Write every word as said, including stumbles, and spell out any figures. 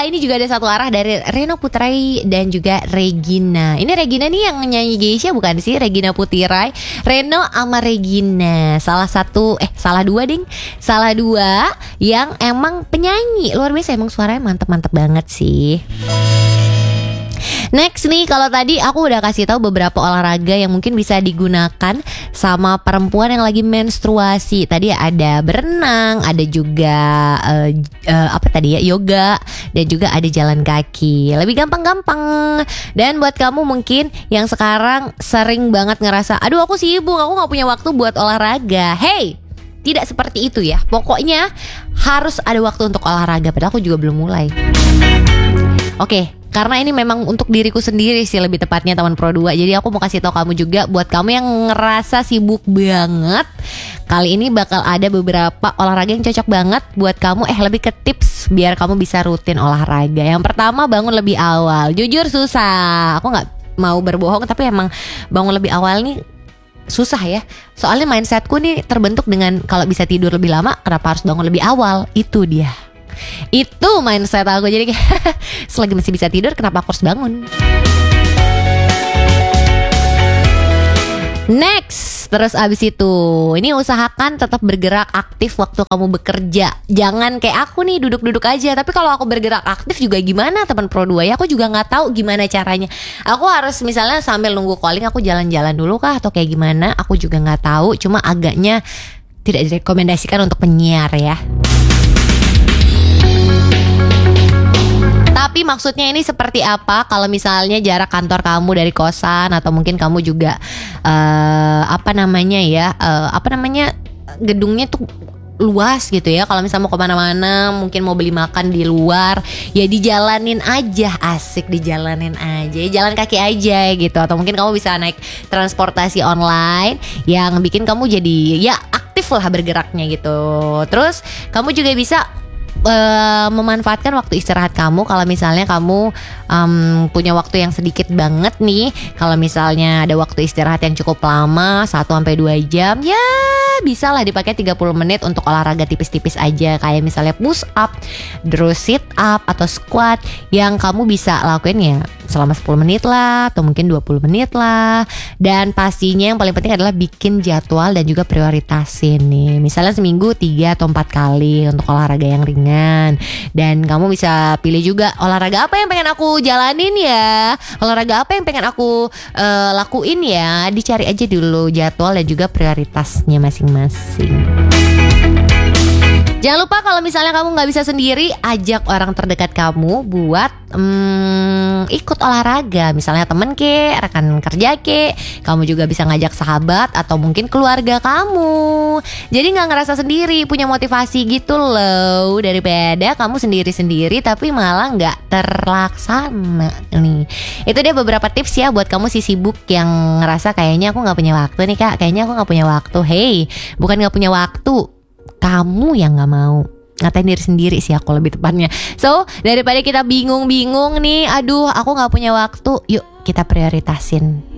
ini juga ada satu arah dari Reno Putrai dan juga Regina. Ini Regina nih yang nyanyi Geisha bukan sih? Regina Putirai, Reno sama Regina. Salah satu, eh salah dua ding. Salah dua yang emang penyanyi. Luar biasa, emang suaranya mantep-mantep banget sih. Next nih, kalau tadi aku udah kasih tahu beberapa olahraga yang mungkin bisa digunakan sama perempuan yang lagi menstruasi. Tadi ada berenang, ada juga uh, uh, apa tadi ya, yoga, dan juga ada jalan kaki. Lebih gampang-gampang. Dan buat kamu mungkin yang sekarang sering banget ngerasa, aduh aku sibuk, aku gak punya waktu buat olahraga. Hey, tidak seperti itu ya. Pokoknya harus ada waktu untuk olahraga. Padahal aku juga belum mulai. Oke, karena ini memang untuk diriku sendiri sih lebih tepatnya teman Pro dua. Jadi aku mau kasih tahu kamu juga, buat kamu yang ngerasa sibuk banget, kali ini bakal ada beberapa olahraga yang cocok banget buat kamu. Eh lebih ke tips biar kamu bisa rutin olahraga. Yang pertama, bangun lebih awal. Jujur susah, aku gak mau berbohong, tapi emang bangun lebih awal nih susah ya. Soalnya mindsetku nih terbentuk dengan kalau bisa tidur lebih lama, kenapa harus bangun lebih awal? Itu dia. Itu mindset aku. Jadi kayak selagi masih bisa tidur, kenapa aku harus bangun? Next, terus abis itu ini usahakan tetap bergerak aktif waktu kamu bekerja. Jangan kayak aku nih duduk-duduk aja. Tapi kalau aku bergerak aktif juga gimana teman Pro dua ya? Aku juga gak tahu gimana caranya. Aku harus misalnya sambil nunggu calling aku jalan-jalan dulu kah atau kayak gimana? Aku juga gak tahu. Cuma agaknya tidak direkomendasikan untuk penyiar ya. Tapi maksudnya ini seperti apa? Kalau misalnya jarak kantor kamu dari kosan, atau mungkin kamu juga uh, apa namanya ya, uh, apa namanya gedungnya tuh luas gitu ya. Kalau misalnya mau kemana-mana, mungkin mau beli makan di luar, ya dijalanin aja, asik dijalanin aja, jalan kaki aja gitu. Atau mungkin kamu bisa naik transportasi online yang bikin kamu jadi ya aktif lah bergeraknya gitu. Terus kamu juga bisa Uh, memanfaatkan waktu istirahat kamu. Kalau misalnya kamu um, punya waktu yang sedikit banget nih, kalau misalnya ada waktu istirahat yang cukup lama satu sampai dua jam, ya bisa lah dipakai tiga puluh menit untuk olahraga tipis-tipis aja. Kayak misalnya push up, terus sit up atau squat, yang kamu bisa lakuin ya selama sepuluh menit lah, atau mungkin dua puluh menit lah. Dan pastinya yang paling penting adalah bikin jadwal dan juga prioritasin nih. Misalnya seminggu tiga atau empat kali untuk olahraga yang ringan. Dan kamu bisa pilih juga olahraga apa yang pengen aku jalanin ya, olahraga apa yang pengen aku uh, lakuin ya. Dicari aja dulu jadwal dan juga prioritasnya masing-masing. Jangan lupa kalau misalnya kamu gak bisa sendiri, ajak orang terdekat kamu buat hmm, ikut olahraga. Misalnya temen ke, rekan kerja ke. Kamu juga bisa ngajak sahabat atau mungkin keluarga kamu. Jadi gak ngerasa sendiri, punya motivasi gitu loh. Daripada kamu sendiri-sendiri tapi malah gak terlaksana nih. Itu dia beberapa tips ya buat kamu si sibuk yang ngerasa kayaknya aku gak punya waktu nih kak, kayaknya aku gak punya waktu. Hey, bukan gak punya waktu, kamu yang gak mau. Ngatain diri sendiri sih aku lebih tepatnya. So, daripada kita bingung-bingung nih, aduh aku gak punya waktu, yuk kita prioritasin